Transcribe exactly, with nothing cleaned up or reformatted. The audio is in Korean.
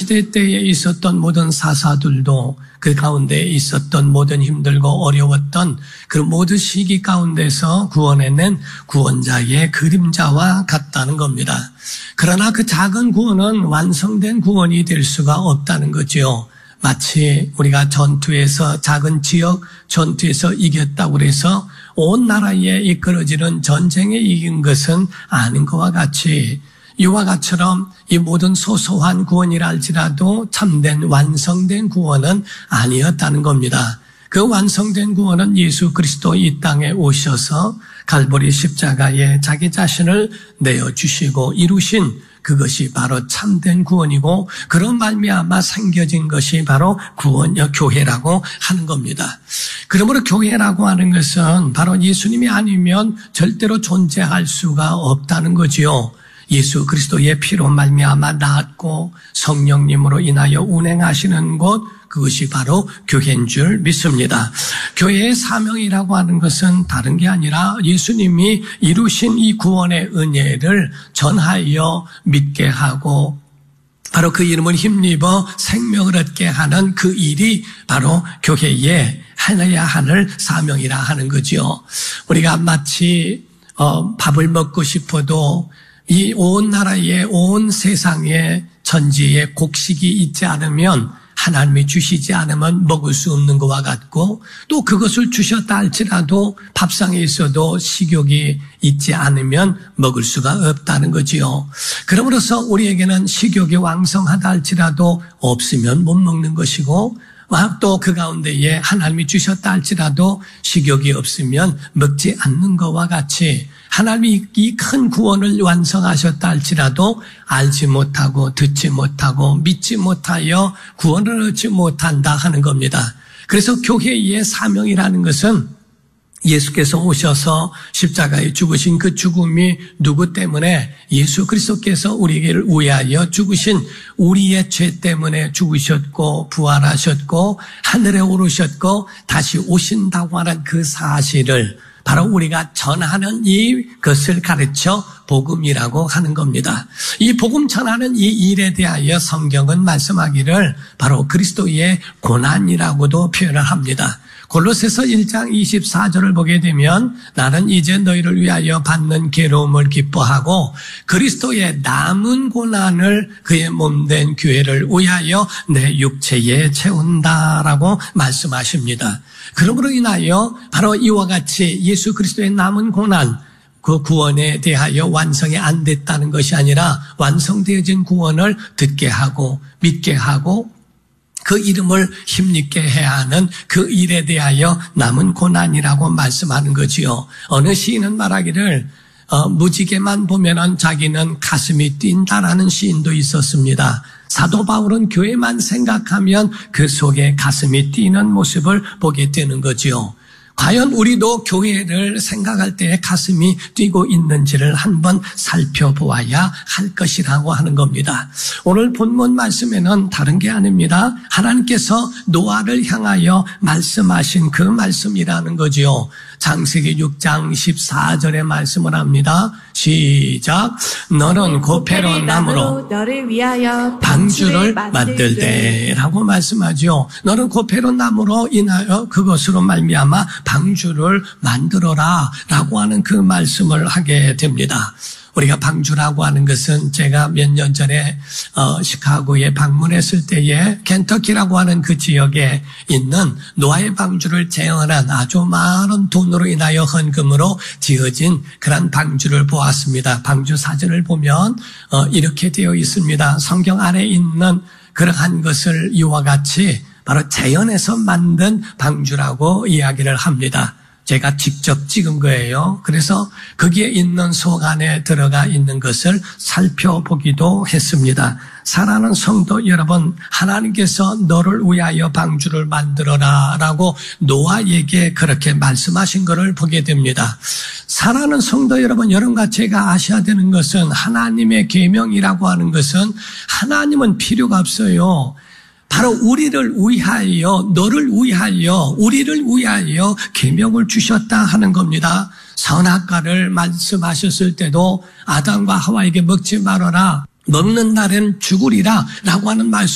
시대 때에 있었던 모든 사사들도 그 가운데 있었던 모든 힘들고 어려웠던 그 모든 시기 가운데서 구원해낸 구원자의 그림자와 같다는 겁니다. 그러나 그 작은 구원은 완성된 구원이 될 수가 없다는 거죠. 마치 우리가 전투에서 작은 지역 전투에서 이겼다고 해서 온 나라에 이끌어지는 전쟁에 이긴 것은 아닌 것과 같이 이와 같처럼 이 모든 소소한 구원이라 할지라도 참된 완성된 구원은 아니었다는 겁니다. 그 완성된 구원은 예수 그리스도 이 땅에 오셔서 갈보리 십자가에 자기 자신을 내어주시고 이루신 그것이 바로 참된 구원이고 그런 말미암아 생겨진 것이 바로 구원의 교회라고 하는 겁니다. 그러므로 교회라고 하는 것은 바로 예수님이 아니면 절대로 존재할 수가 없다는 거지요. 예수 그리스도의 피로 말미암아 낳았고 성령님으로 인하여 운행하시는 곳, 그것이 바로 교회인 줄 믿습니다. 교회의 사명이라고 하는 것은 다른 게 아니라 예수님이 이루신 이 구원의 은혜를 전하여 믿게 하고 바로 그 이름을 힘입어 생명을 얻게 하는 그 일이 바로 교회에 해내야 하는 사명이라 하는 거죠. 우리가 마치 어, 밥을 먹고 싶어도 이 온 나라에 온 세상에 전지에 곡식이 있지 않으면 하나님이 주시지 않으면 먹을 수 없는 것과 같고 또 그것을 주셨다 할지라도 밥상에 있어도 식욕이 있지 않으면 먹을 수가 없다는 거지요. 그러므로서 우리에게는 식욕이 왕성하다 할지라도 없으면 못 먹는 것이고 또 그 가운데에 하나님이 주셨다 할지라도 식욕이 없으면 먹지 않는 것과 같이 하나님이 이 큰 구원을 완성하셨다 할지라도 알지 못하고 듣지 못하고 믿지 못하여 구원을 얻지 못한다 하는 겁니다. 그래서 교회의 사명이라는 것은 예수께서 오셔서 십자가에 죽으신 그 죽음이 누구 때문에 예수 그리스도께서 우리를 위하여 죽으신 우리의 죄 때문에 죽으셨고 부활하셨고 하늘에 오르셨고 다시 오신다고 하는 그 사실을 바로 우리가 전하는 이것을 가르쳐 복음이라고 하는 겁니다. 이 복음 전하는 이 일에 대하여 성경은 말씀하기를 바로 그리스도의 고난이라고도 표현을 합니다. 골로새서 일 장 이십사 절을 보게 되면 나는 이제 너희를 위하여 받는 괴로움을 기뻐하고 그리스도의 남은 고난을 그의 몸된 교회를 위하여 내 육체에 채운다라고 말씀하십니다. 그러므로 인하여 바로 이와 같이 예수 그리스도의 남은 고난, 그 구원에 대하여 완성이 안 됐다는 것이 아니라 완성되어진 구원을 듣게 하고 믿게 하고 그 이름을 힘있게 해야 하는 그 일에 대하여 남은 고난이라고 말씀하는 거지요. 어느 시인은 말하기를 어, 무지개만 보면은 자기는 가슴이 뛴다라는 시인도 있었습니다. 사도 바울은 교회만 생각하면 그 속에 가슴이 뛰는 모습을 보게 되는 거지요. 과연 우리도 교회를 생각할 때 가슴이 뛰고 있는지를 한번 살펴보아야 할 것이라고 하는 겁니다. 오늘 본문 말씀에는 다른 게 아닙니다. 하나님께서 노아를 향하여 말씀하신 그 말씀이라는 거지요. 창세기 육 장 십사 절에 말씀을 합니다. 시작. 너는 고페로 나무로 너를 위하여 방주를 만들되 라고 말씀하죠. 너는 고페로 나무로 인하여 그것으로 말미암아 방주를 만들어라 라고 하는 그 말씀을 하게 됩니다. 우리가 방주라고 하는 것은 제가 몇 년 전에 어, 시카고에 방문했을 때에 켄터키라고 하는 그 지역에 있는 노아의 방주를 재현한 아주 많은 돈으로 인하여 헌금으로 지어진 그런 방주를 보았습니다. 방주 사진을 보면 어, 이렇게 되어 있습니다. 성경 안에 있는 그러한 것을 이와 같이 바로 재현해서 만든 방주라고 이야기를 합니다. 제가 직접 찍은 거예요. 그래서 거기에 있는 속 안에 들어가 있는 것을 살펴보기도 했습니다. 사랑하는 성도 여러분, 하나님께서 너를 위하여 방주를 만들어라 라고 노아에게 그렇게 말씀하신 것을 보게 됩니다. 사랑하는 성도 여러분, 여러분과 제가 아셔야 되는 것은 하나님의 계명이라고 하는 것은 하나님은 필요가 없어요. 바로 우리를 위하여, 너를 위하여, 우리를 위하여 계명을 주셨다 하는 겁니다. 선악과를 말씀하셨을 때도 아담과 하와에게 먹지 말아라, 먹는 날엔 죽으리라 라고 하는 말씀